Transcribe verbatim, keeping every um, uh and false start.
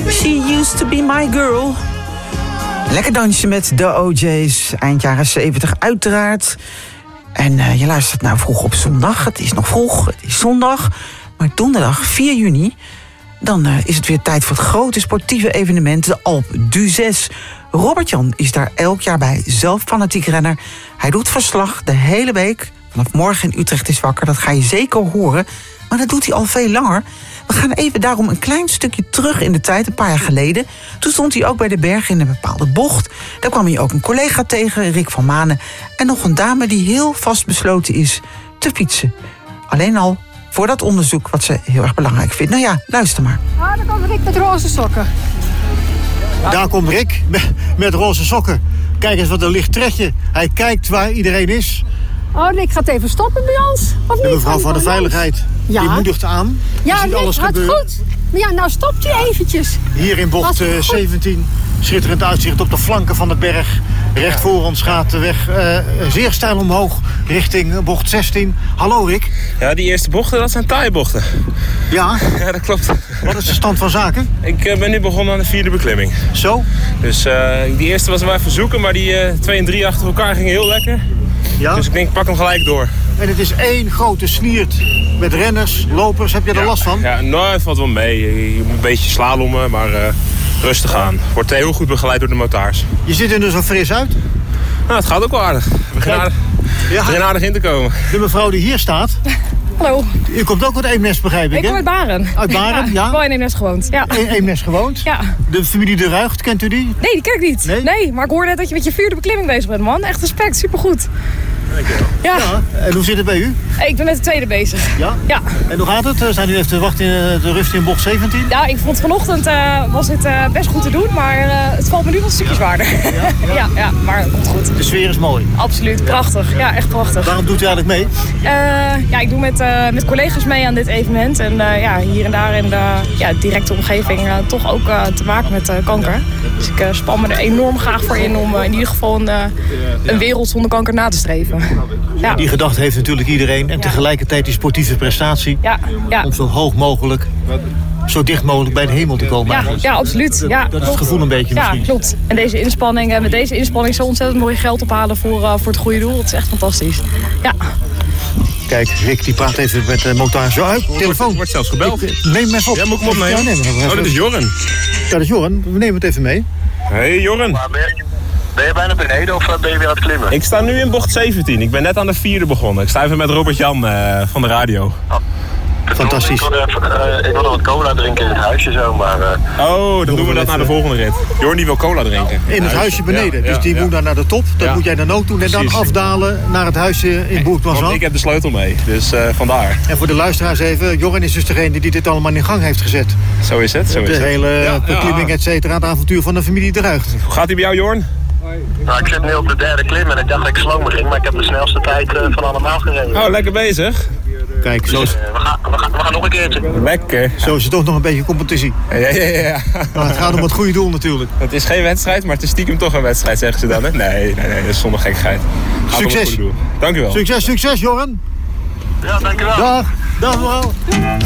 She used to be my girl. Lekker dansje met de O J's, eind jaren zeventig uiteraard. En uh, je luistert nou vroeg op zondag. Het is nog vroeg, het is zondag. Maar donderdag vier juni, dan uh, is het weer tijd voor het grote sportieve evenement, de Alpe d'Huez. Robert-Jan is daar elk jaar bij, zelf fanatiek renner. Hij doet verslag de hele week. Vanaf morgen in Utrecht is wakker, dat ga je zeker horen. Maar dat doet hij al veel langer. We gaan even daarom een klein stukje terug in de tijd, een paar jaar geleden. Toen stond hij ook bij de berg in een bepaalde bocht. Daar kwam hij ook een collega tegen, Rick van Manen. En nog een dame die heel vastbesloten is te fietsen. Alleen al voor dat onderzoek wat ze heel erg belangrijk vindt. Nou ja, luister maar. Ah, daar komt Rick met roze sokken. Daar komt Rick met, met roze sokken. Kijk eens wat een licht trekje. Hij kijkt waar iedereen is. Oh, Rick gaat even stoppen bij ons. Of de niet? mevrouw van de veiligheid, ja. Die moedigt aan. Ja, Rick, alles gaat goed. Maar ja, nou stopt u eventjes. Hier in bocht uh, zeventien. Schitterend uitzicht op de flanken van de berg. Recht voor ons gaat de weg uh, zeer steil omhoog richting bocht zestien. Hallo Rick. Ja, die eerste bochten, dat zijn taaie bochten. Ja? Ja, dat klopt. Wat is de stand van zaken? Ik uh, ben nu begonnen aan de vierde beklimming. Zo? Dus uh, die eerste was wel even zoeken, maar die uh, twee en drie achter elkaar gingen heel lekker. Ja? Dus ik denk, ik pak hem gelijk door. En het is één grote sliert met renners, lopers. Heb je er ja, last van? Ja, nou, het valt wel mee. Je moet een beetje slalommen, maar uh, rustig aan. Wordt heel goed begeleid door de motards. Je ziet er dus zo fris uit. Nou, het gaat ook wel aardig. We beginnen aardig, ja. begin aardig in te komen. De mevrouw die hier staat. Hallo. U komt ook uit Eemnes, begrijp ik, Ik kom uit Baren. Uit Baren, ja. ja. Ik heb in Eemnes gewoond, ja. E- Eemnes gewoond? Ja. De familie De Ruigt, kent u die? Nee, die ken ik niet. Nee? nee, maar ik hoorde net dat je met je vierde beklimming bezig bent, man. Echt respect, supergoed. Dankjewel. Ja. ja. En hoe zit het bij u? Ik ben met de tweede bezig. Ja? Ja. En hoe gaat het? Zijn u even te wachten in de rust in bocht zeventien? Ja, ik vond vanochtend uh, was het uh, best goed te doen, maar uh, het valt me nu wel een stukje zwaarder. Ja, ja. ja, ja, maar het komt goed. De sfeer is mooi. Absoluut, prachtig. Ja, echt prachtig. Waarom doet u eigenlijk mee? Uh, ja, ik doe met, uh, met collega's mee aan dit evenement. En uh, ja, hier en daar in de ja, directe omgeving uh, toch ook uh, te maken met uh, kanker. Dus ik uh, span me er enorm graag voor in om uh, in ieder geval een, uh, een wereld zonder kanker na te streven. Ja. Die gedachte heeft natuurlijk iedereen. En ja. tegelijkertijd die sportieve prestatie. Ja, ja. Om zo hoog mogelijk, zo dicht mogelijk bij de hemel te komen. Ja, ja absoluut. Ja, dat is het gevoel een beetje misschien. Ja, klopt. En deze inspanning, met deze inspanning zo ontzettend mooi geld ophalen voor, uh, voor het goede doel. Het is echt fantastisch. Ja. Kijk, Rick die praat even met de uh, motar. Zo uit, telefoon. Wordt zelfs gebeld. Ik, neem hem even op. Ja, moet ik hem opnemen? Ja, neem hem even. Oh, dat is Jorren. Ja, dat is Jorren. We nemen het even mee. Hey Jorren. Maar ben, je, ben je bijna beneden of ben je weer aan het klimmen? Ik sta nu in bocht zeventien. Ik ben net aan de vierde begonnen. Ik sta even met Robert-Jan uh, van de radio. Oh. Fantastisch. Ik wilde, even, uh, ik wilde wat cola drinken in het huisje zo, maar... Uh, oh, dan doen we dat naar de volgende rit. Jorn die wil cola drinken. In het huisje beneden. Ja, dus die ja, moet dan naar de top. Dat ja. moet jij dan ook doen. En Precies. dan afdalen naar het huisje in Bourg-Planchon. Want ik heb de sleutel mee, dus uh, vandaar. En voor de luisteraars even. Jorren is dus degene die dit allemaal in gang heeft gezet. Zo is het, zo de is het. De hele ja, beklimming, ja. et cetera. Het avontuur van de familie De Ruigt. Hoe gaat hij bij jou, Jorn? Nou, ik zit nu op de derde klim en ik dacht dat ik slow me ging. Maar ik heb de snelste tijd uh, van allemaal gereden. Oh, lekker bezig. Kijk, zo is... Uh, we, gaan, we, gaan, we gaan nog een keertje. Lekker. Zo is het toch nog een beetje competitie. Ja, ja, ja. ja. Maar het gaat om het goede doel natuurlijk. Het is geen wedstrijd, maar het is stiekem toch een wedstrijd, zeggen ze dan. Hè? Nee, nee, nee, dat is zonder gekheid. Gaat succes. Dank u wel. Succes, succes, Jorren. Ja, dankjewel. Dag. Dag, mevrouw.